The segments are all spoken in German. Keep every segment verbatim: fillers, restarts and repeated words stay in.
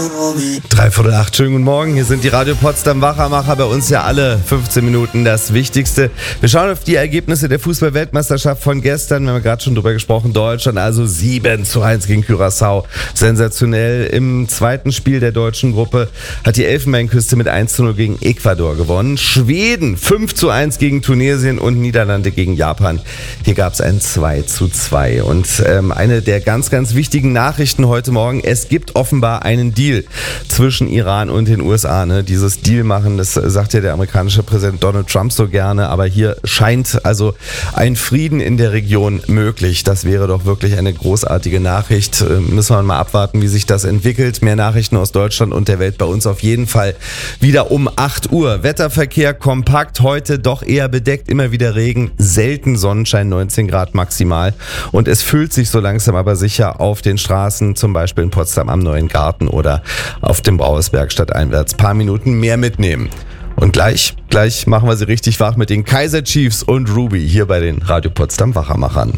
Dreiviertel acht, schönen guten Morgen. Hier sind die Radio Potsdam Wachermacher. Bei uns ja alle fünfzehn Minuten das Wichtigste. Wir schauen auf die Ergebnisse der Fußball-Weltmeisterschaft von gestern. Wir haben gerade schon drüber gesprochen. Deutschland also sieben zu eins gegen Curaçao. Sensationell. Im zweiten Spiel der deutschen Gruppe hat die Elfenbeinküste mit eins zu null gegen Ecuador gewonnen. Schweden fünf zu eins gegen Tunesien und Niederlande gegen Japan. Hier gab es ein zwei zu zwei. Und ähm, eine der ganz, ganz wichtigen Nachrichten heute Morgen. Es gibt offenbar einen Deal zwischen Iran und den U S A. Ne? Dieses Deal machen, das sagt ja der amerikanische Präsident Donald Trump so gerne, aber hier scheint also ein Frieden in der Region möglich. Das wäre doch wirklich eine großartige Nachricht. Äh, müssen wir mal abwarten, wie sich das entwickelt. Mehr Nachrichten aus Deutschland und der Welt bei uns auf jeden Fall wieder um acht Uhr. Wetterverkehr kompakt, heute doch eher bedeckt, immer wieder Regen, selten Sonnenschein, neunzehn Grad maximal. Und es füllt sich so langsam aber sicher auf den Straßen, zum Beispiel in Potsdam am Neuen Garten oder auf dem Brauersberg stadteinwärts. Paar Minuten mehr mitnehmen. Und gleich, gleich machen wir sie richtig wach mit den Kaiser Chiefs und Ruby hier bei den Radio Potsdam Wachermachern.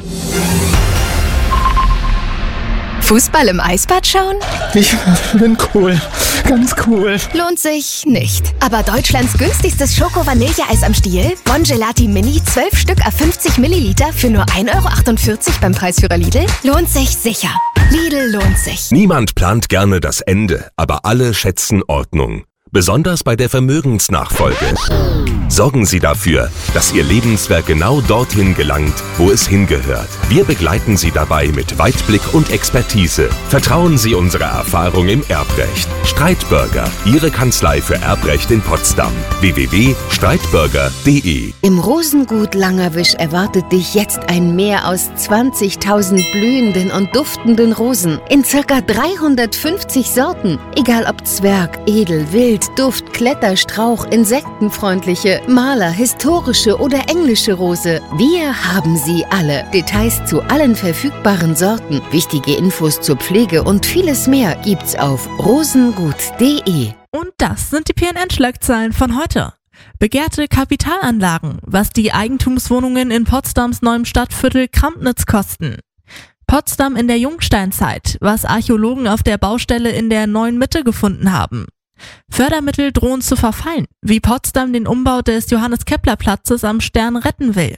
Fußball im Eisbad schauen? Ich bin cool. Ganz cool. Lohnt sich nicht. Aber Deutschlands günstigstes Schoko-Vanilleeis am Stiel? Bongelati Mini, zwölf Stück à fünfzig Milliliter für nur ein Euro achtundvierzig beim Preisführer Lidl? Lohnt sich sicher. Lidl lohnt sich. Niemand plant gerne das Ende, aber alle schätzen Ordnung. Besonders bei der Vermögensnachfolge. Sorgen Sie dafür, dass Ihr Lebenswerk genau dorthin gelangt, wo es hingehört. Wir begleiten Sie dabei mit Weitblick und Expertise. Vertrauen Sie unserer Erfahrung im Erbrecht. Streitbürger, Ihre Kanzlei für Erbrecht in Potsdam. w w w punkt streitbürger punkt d e. Im Rosengut Langerwisch erwartet dich jetzt ein Meer aus zwanzigtausend blühenden und duftenden Rosen in circa dreihundertfünfzig Sorten. Egal ob Zwerg, Edel, Wild, Duft, Kletter, Strauch, insektenfreundliche, Maler, historische oder englische Rose. Wir haben sie alle. Details zu allen verfügbaren Sorten, wichtige Infos zur Pflege und vieles mehr gibt's auf rosengut punkt d e. Und das sind die P N N-Schlagzeilen von heute. Begehrte Kapitalanlagen, was die Eigentumswohnungen in Potsdams neuem Stadtviertel Krampnitz kosten. Potsdam in der Jungsteinzeit, was Archäologen auf der Baustelle in der Neuen Mitte gefunden haben. Fördermittel drohen zu verfallen, wie Potsdam den Umbau des Johannes-Kepler-Platzes am Stern retten will.